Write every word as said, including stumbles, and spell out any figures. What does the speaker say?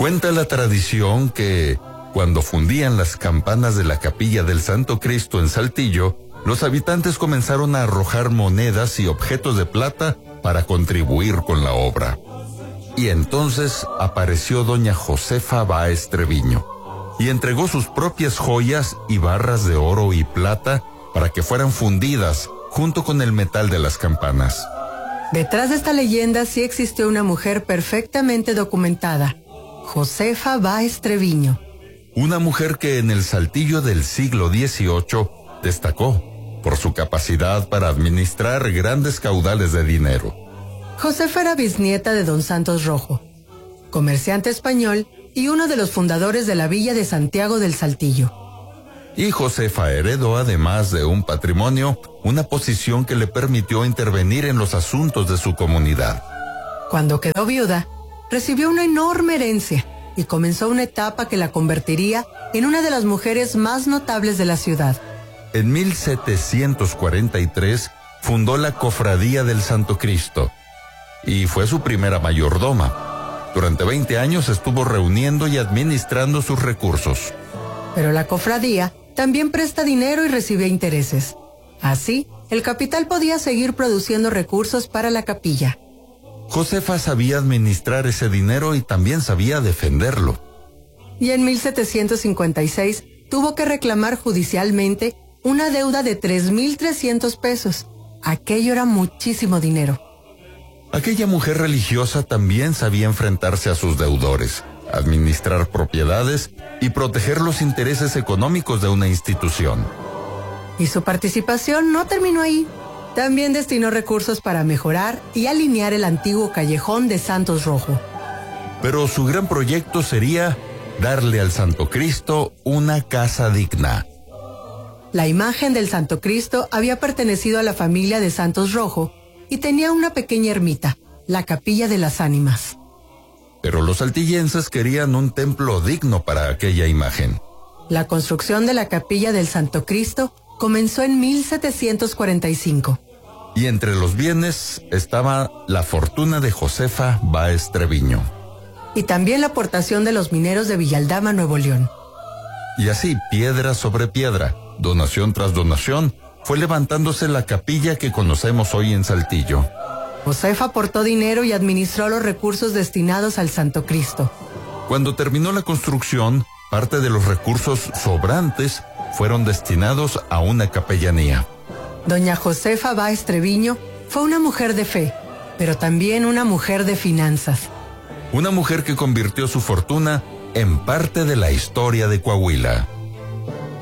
Cuenta la tradición que, cuando fundían las campanas de la capilla del Santo Cristo en Saltillo, los habitantes comenzaron a arrojar monedas y objetos de plata para contribuir con la obra. Y entonces apareció doña Josefa Báez Treviño y entregó sus propias joyas y barras de oro y plata para que fueran fundidas junto con el metal de las campanas. Detrás de esta leyenda sí existió una mujer perfectamente documentada, Josefa Báez Treviño. Una mujer que en el Saltillo del siglo dieciocho destacó por su capacidad para administrar grandes caudales de dinero. Josefa era bisnieta de don Santos Rojo, comerciante español y uno de los fundadores de la villa de Santiago del Saltillo. Y Josefa heredó, además de un patrimonio, una posición que le permitió intervenir en los asuntos de su comunidad. Cuando quedó viuda, recibió una enorme herencia y comenzó una etapa que la convertiría en una de las mujeres más notables de la ciudad. En mil setecientos cuarenta y tres fundó la Cofradía del Santo Cristo y fue su primera mayordoma. Durante veinte años estuvo reuniendo y administrando sus recursos. Pero la cofradía también presta dinero y recibe intereses. Así, el capital podía seguir produciendo recursos para la capilla. Josefa sabía administrar ese dinero y también sabía defenderlo. Y en mil setecientos cincuenta y seis tuvo que reclamar judicialmente una deuda de tres mil trescientos pesos. Aquello era muchísimo dinero. Aquella mujer religiosa también sabía enfrentarse a sus deudores, administrar propiedades y proteger los intereses económicos de una institución. Y su participación no terminó ahí. También destinó recursos para mejorar y alinear el antiguo callejón de Santos Rojo. Pero su gran proyecto sería darle al Santo Cristo una casa digna. La imagen del Santo Cristo había pertenecido a la familia de Santos Rojo y tenía una pequeña ermita, la Capilla de las Ánimas. Pero los saltillenses querían un templo digno para aquella imagen. La construcción de la Capilla del Santo Cristo comenzó en mil setecientos cuarenta y cinco. Y entre los bienes estaba la fortuna de Josefa Báez Treviño. Y también la aportación de los mineros de Villaldama, Nuevo León. Y así, piedra sobre piedra, donación tras donación, fue levantándose la capilla que conocemos hoy en Saltillo. Josefa aportó dinero y administró los recursos destinados al Santo Cristo. Cuando terminó la construcción, parte de los recursos sobrantes fueron destinados a una capellanía. Doña Josefa Báez Treviño fue una mujer de fe, pero también una mujer de finanzas. Una mujer que convirtió su fortuna en parte de la historia de Coahuila.